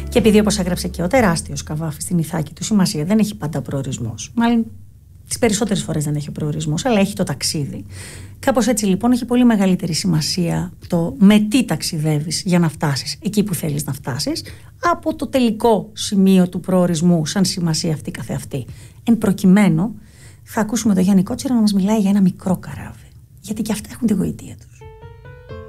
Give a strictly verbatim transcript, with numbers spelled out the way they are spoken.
Και επειδή, όπως έγραψε και ο τεράστιος Καβάφης στην Ιθάκη του, σημασία δεν έχει πάντα προορισμός. Μάλλον τις περισσότερες φορές δεν έχει προορισμός, αλλά έχει το ταξίδι. Κάπως έτσι λοιπόν έχει πολύ μεγαλύτερη σημασία το με τι ταξιδεύεις για να φτάσεις εκεί που θέλεις να φτάσεις, από το τελικό σημείο του προορισμού, σαν σημασία αυτή καθεαυτή. Εν προκειμένου, θα ακούσουμε τον Γιάννη Κότσιρα να μας μιλάει για ένα μικρό καράβι. Γιατί και αυτά έχουν τη γοητεία τους.